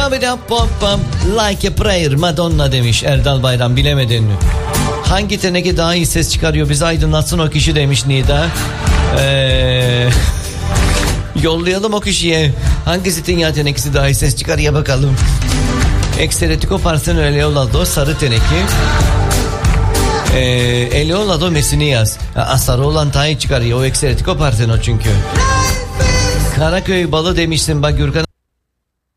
pom pom like a prayer Madonna demiş Erdal Bayram, bilemedin mi? Hangi teneke daha iyi ses çıkarıyor, bizi aydınlatsın o kişi demiş Nida. Yollayalım o kişiye. Hangi zeytinyağı tenekesi daha iyi ses çıkarıyor bakalım. Ekseretiko parsen eleolado sarı teneke. Eleolado mesini yaz. Sarı olan daha iyi çıkarıyor. O ekseretiko parsen o çünkü. Karaköy balı demişsin bak Gürkan.